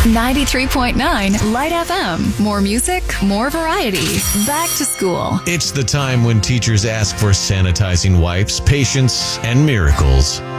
93.9 Light FM. More music, more variety. Back to school. It's the time when teachers ask for sanitizing wipes, patience, and miracles.